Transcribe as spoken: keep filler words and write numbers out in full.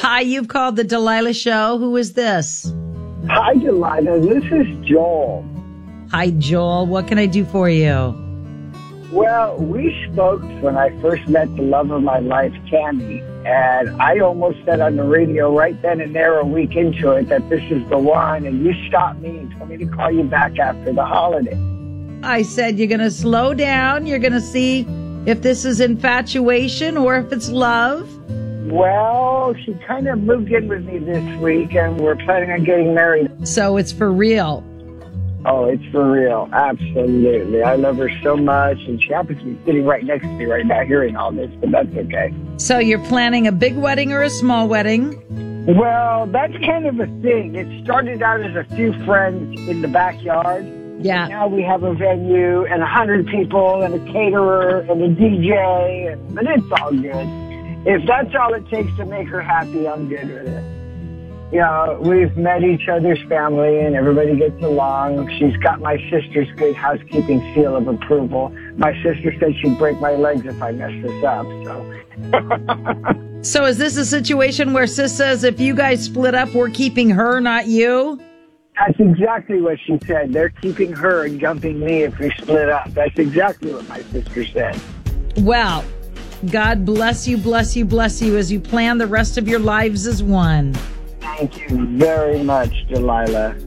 Hi, you've called the Delilah Show. Who is this? Hi, Delilah. This is Joel. Hi, Joel. What can I do for you? Well, we spoke when I first met the love of my life, Tammy, and I almost said on the radio right then and there a week into it that this is the one, and you stopped me and told me to call you back after the holiday. I said you're going to slow down. You're going to see if this is infatuation or if it's love. Well, she kind of moved in with me this week, and we're planning on getting married. So it's for real. Oh, it's for real. Absolutely. I love her so much, and she happens to be sitting right next to me right now hearing all this, but that's okay. So you're planning a big wedding or a small wedding? Well, that's kind of a thing. It started out as a few friends in the backyard. Yeah. Now we have a venue and a hundred people and a caterer and a D J, and, but it's all good. If that's all it takes to make her happy, I'm good with it. You know, we've met each other's family and everybody gets along. She's got my sister's good housekeeping seal of approval. My sister said she'd break my legs if I messed this up, so. So is this a situation where Sis says if you guys split up, we're keeping her, not you? That's exactly what she said. They're keeping her and dumping me if we split up. That's exactly what my sister said. Well, God bless you, bless you, bless you as you plan the rest of your lives as one. Thank you very much, Delilah.